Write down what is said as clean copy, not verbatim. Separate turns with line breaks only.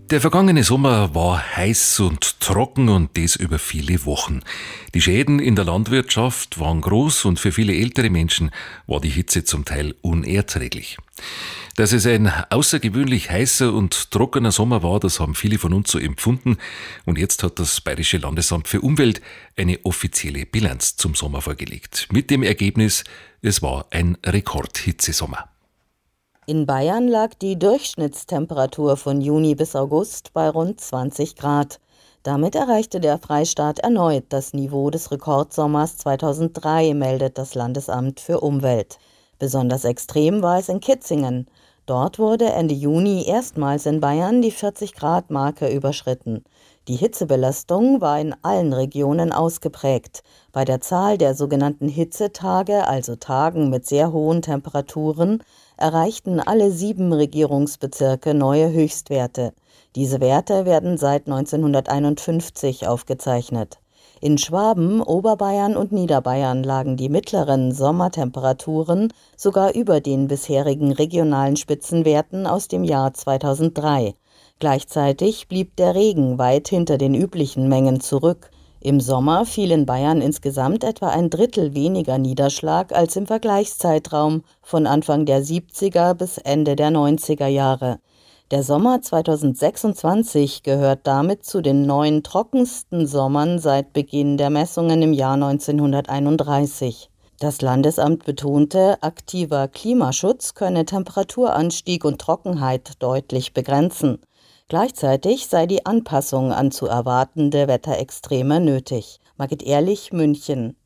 Der vergangene Sommer war heiß und trocken und das über viele Wochen. Die Schäden in der Landwirtschaft waren groß und für viele ältere Menschen war die Hitze zum Teil unerträglich. Dass es ein außergewöhnlich heißer und trockener Sommer war, das haben viele von uns so empfunden. Und jetzt hat das Bayerische Landesamt für Umwelt eine offizielle Bilanz zum Sommer vorgelegt. Mit dem Ergebnis, es war ein Rekordhitzesommer.
In Bayern lag die Durchschnittstemperatur von Juni bis August bei rund 20 Grad. Damit erreichte der Freistaat erneut das Niveau des Rekordsommers 2003, meldet das Landesamt für Umwelt. Besonders extrem war es in Kitzingen. Dort wurde Ende Juni erstmals in Bayern die 40-Grad-Marke überschritten. Die Hitzebelastung war in allen Regionen ausgeprägt. Bei der Zahl der sogenannten Hitzetage, also Tagen mit sehr hohen Temperaturen, erreichten alle 7 Regierungsbezirke neue Höchstwerte. Diese Werte werden seit 1951 aufgezeichnet. In Schwaben, Oberbayern und Niederbayern lagen die mittleren Sommertemperaturen sogar über den bisherigen regionalen Spitzenwerten aus dem Jahr 2003. Gleichzeitig blieb der Regen weit hinter den üblichen Mengen zurück. Im Sommer fiel in Bayern insgesamt etwa ein Drittel weniger Niederschlag als im Vergleichszeitraum von Anfang der 70er bis Ende der 90er Jahre. Der Sommer 2026 gehört damit zu den 9 trockensten Sommern seit Beginn der Messungen im Jahr 1931. Das Landesamt betonte, aktiver Klimaschutz könne Temperaturanstieg und Trockenheit deutlich begrenzen. Gleichzeitig sei die Anpassung an zu erwartende Wetterextreme nötig. Margit Ehrlich, München.